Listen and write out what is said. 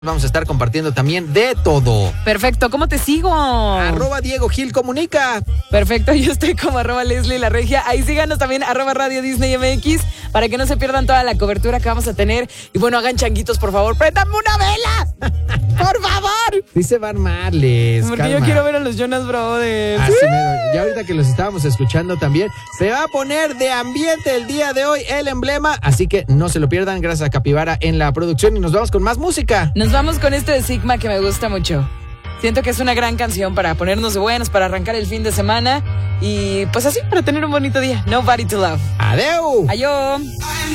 Vamos a estar compartiendo también de todo. Perfecto, ¿cómo te sigo? @Diego Gil Comunica. Perfecto, yo estoy como @Leslie La Regia. Ahí síganos también @Radio Disney MX para que no se pierdan toda la cobertura que vamos a tener. Y bueno, hagan changuitos, por favor. ¡Préndame una vela! ¡Por favor! Sí se va a armar, Les. Porque calma. yo quiero ver a los Jonas Brothers. Así mero. Ya ahorita que los estábamos escuchando también, se va a poner de ambiente el día de hoy el emblema. Así que no se lo pierdan. Gracias a Capibara en la producción. Y nos vamos con más música. Nos vamos con este de Sigma que me gusta mucho. Siento que es una gran canción para ponernos de buenos, para arrancar el fin de semana y pues así, para tener un bonito día. Nobody to Love. ¡Adeu! Adiós.